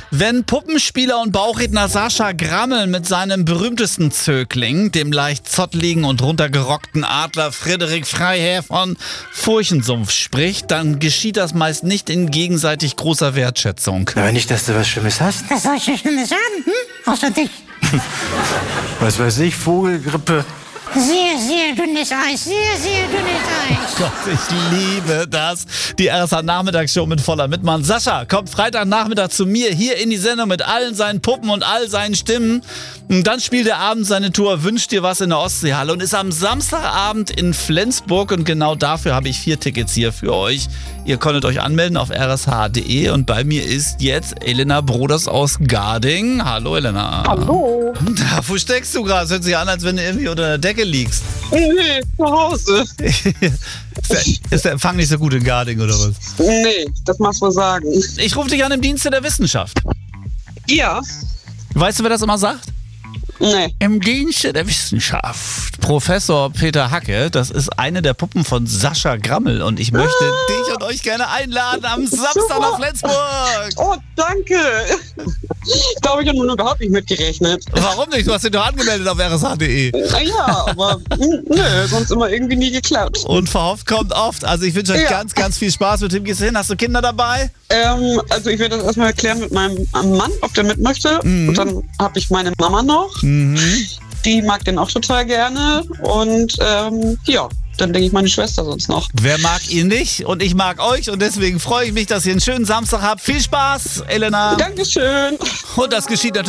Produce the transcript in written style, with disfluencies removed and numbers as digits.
Wenn Puppenspieler und Bauchredner Sascha Grammel mit seinem berühmtesten Zögling, dem leicht zottligen und runtergerockten Adler Frederik Freiherr von Furchensumpf spricht, dann geschieht das meist nicht in gegenseitig großer Wertschätzung. Aber nicht, dass du was Schlimmes hast. Was soll ich denn Schlimmes haben? Außer dich. Was weiß ich, Vogelgrippe. Sehr dünnes Eis. Sehr dünnes Eis. Gott, ich liebe das. Die RSA-Nachmittagsshow mit voller Mitmann. Sascha kommt Freitagnachmittag zu mir hier in die Sendung mit allen seinen Puppen und all seinen Stimmen. Und dann spielt er abends seine Tour Wünscht dir was in der Ostseehalle und ist am Samstagabend in Flensburg. Und genau dafür habe ich 4 Tickets hier für euch. Ihr konntet euch anmelden auf rsh.de und bei mir ist jetzt Elena Broders aus Garding. Hallo Elena. Hallo. Wo steckst du gerade? Es hört sich an, als wenn du irgendwie unter der Decke liegst. Nee, zu Hause. Ist der Empfang nicht so gut in Garding oder was? Nee, das machst du sagen. Ich rufe dich an im Dienste der Wissenschaft. Ja? Weißt du, wer das immer sagt? Nee. Im Dienste der Wissenschaft. Professor Peter Hacke, das ist eine der Puppen von Sascha Grammel und ich möchte dich und euch gerne einladen am Samstag nach Flensburg. Oh, danke. Da habe ich ja nun überhaupt nicht mitgerechnet. Warum nicht? Du hast dich doch angemeldet auf rsh.de. Ja, aber nö, sonst immer irgendwie nie geklappt. Und verhofft kommt oft. Also ich wünsche euch ganz viel Spaß. Mit wem gehst du hin? Hast du Kinder dabei? Also ich werde das erstmal erklären mit meinem Mann, ob der mit möchte. Und dann habe ich meine Mama noch. Die mag den auch total gerne. Und dann denke ich meine Schwester sonst noch. Wer mag ihn nicht? Und ich mag euch. Und deswegen freue ich mich, dass ihr einen schönen Samstag habt. Viel Spaß, Elena. Dankeschön. Und das geschieht natürlich